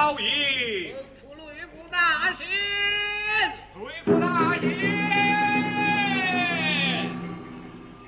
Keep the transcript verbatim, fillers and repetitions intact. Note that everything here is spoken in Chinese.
老爷。 出律府大信。 对。